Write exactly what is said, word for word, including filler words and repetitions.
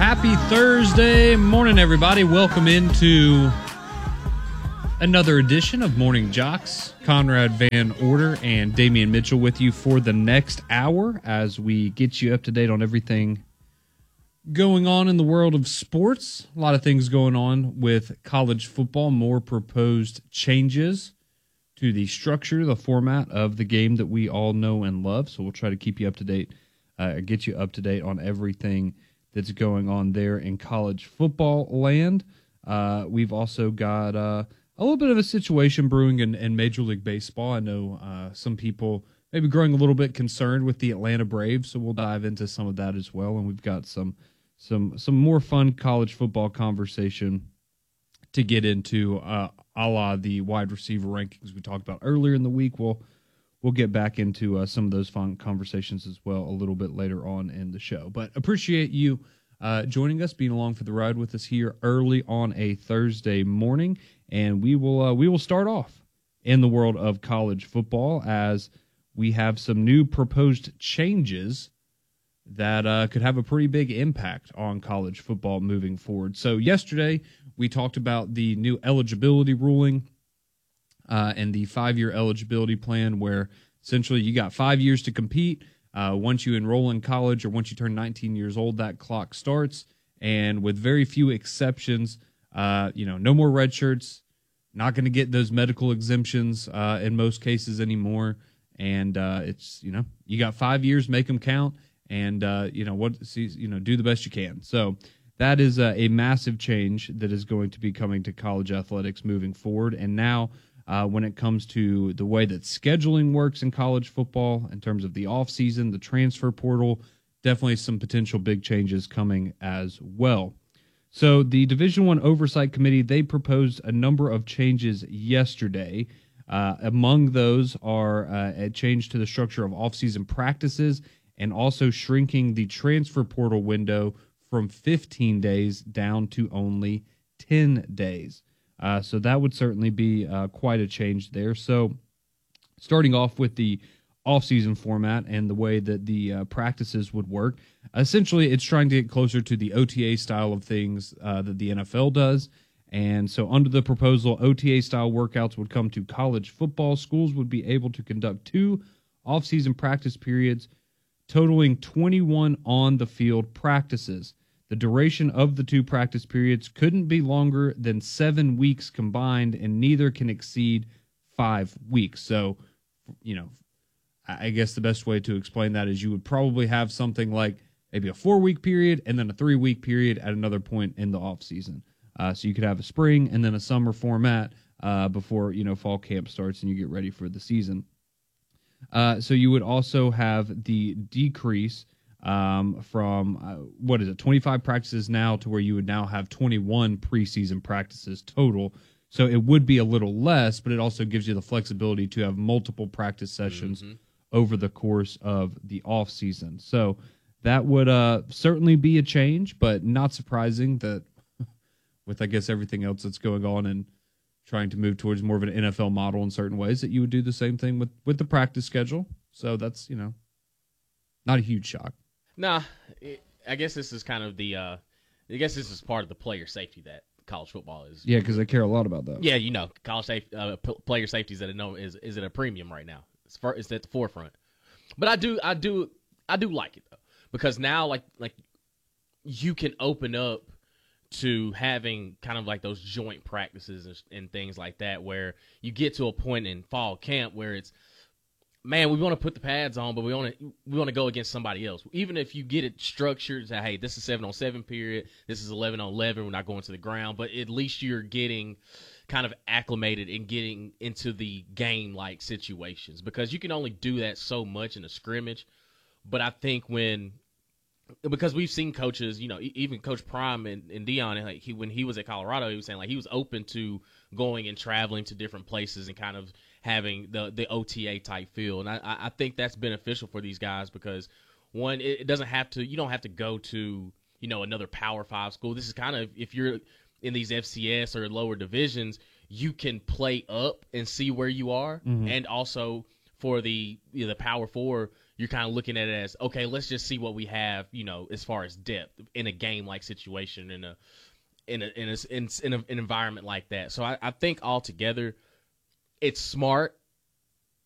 Happy Thursday morning, everybody. Welcome into another edition of Morning Jocks. Conrad Van Order and Damian Mitchell with you for the next hour as we get you up to date on everything going on in the world of sports. A lot of things going on with college football, more proposed changes to the structure, the format of the game that we all know and love. So we'll try to keep you up to date, uh, get you up to date on everything that's going on there in college football land. Uh, we've also got uh, a little bit of a situation brewing in, in Major League Baseball. I know uh, some people maybe growing a little bit concerned with the Atlanta Braves, so we'll dive into some of that as well. And we've got some some some more fun college football conversation to get into, uh, a la the wide receiver rankings we talked about earlier in the week. We'll we'll get back into uh, some of those fun conversations as well a little bit later on in the show. But appreciate you uh, joining us, being along for the ride with us here early on a Thursday morning. And we will uh, we will start off in the world of college football as we have some new proposed changes that uh, could have a pretty big impact on college football moving forward. So yesterday we talked about the new eligibility ruling uh, and the five-year eligibility plan, where essentially you got five years to compete. Uh, once you enroll in college or once you turn nineteen years old, that clock starts. And with very few exceptions, uh, you know, no more red shirts, not going to get those medical exemptions uh, in most cases anymore. And uh, it's, you know, you got five years, make them count. And, uh, you know, what, see, you know, do the best you can. So that is a, a massive change that is going to be coming to college athletics moving forward. And now uh, when it comes to the way that scheduling works in college football in terms of the offseason, the transfer portal, definitely some potential big changes coming as well. So the Division One Oversight Committee, they proposed a number of changes yesterday. Uh, among those are uh, a change to the structure of offseason practices and also shrinking the transfer portal window from fifteen days down to only ten days. Uh, so that would certainly be uh, quite a change there. So starting off with the offseason format and the way that the uh, practices would work, essentially it's trying to get closer to the O T A style of things uh, that the N F L does. And so under the proposal, O T A style workouts would come to college football. Schools would be able to conduct two offseason practice periods totaling twenty-one on-the-field practices. The duration of the two practice periods couldn't be longer than seven weeks combined, and neither can exceed five weeks. So, you know, I guess the best way to explain that is you would probably have something like maybe a four-week period and then a three-week period at another point in the offseason. Uh, so you could have a spring and then a summer format uh, before, you know, fall camp starts and you get ready for the season. Uh, so you would also have the decrease um, from, uh, what is it, twenty-five practices now to where you would now have twenty-one preseason practices total. So it would be a little less, but it also gives you the flexibility to have multiple practice sessions mm-hmm. over the course of the off season. So that would uh, certainly be a change, but not surprising that with, I guess, everything else that's going on and trying to move towards more of an N F L model in certain ways, that you would do the same thing with, with the practice schedule. So that's, you know, not a huge shock. Nah, it, I guess this is kind of the, uh, I guess this is part of the player safety that college football is. Yeah, because they care a lot about that. Yeah, you know, college safety, uh, p- player safety is at a no, is is at a premium right now. It's for, it's at the forefront. But I do, I do, I do like it though, because now like like you can open up to having kind of like those joint practices and, and things like that, where you get to a point in fall camp where it's, man, we want to put the pads on, but we want to we want to go against somebody else. Even if you get it structured, say, hey, this is seven on seven period, this is eleven on eleven, we're not going to the ground, but at least you're getting kind of acclimated and getting into the game-like situations, because you can only do that so much in a scrimmage. But I think when because we've seen coaches, you know, even Coach Prime and, and Dion, like he when he was at Colorado, he was saying like he was open to going and traveling to different places and kind of having the the O T A type feel. And I, I think that's beneficial for these guys because, one, it doesn't have to – you don't have to go to, you know, another Power Five school. This is kind of – if you're in these F C S or lower divisions, you can play up and see where you are. Mm-hmm. And also for the you know, the Power Four – you're kind of looking at it as, okay, let's just see what we have, you know, as far as depth in a game like situation in a in a in a, in, in a, an environment like that. So I, I think altogether, it's smart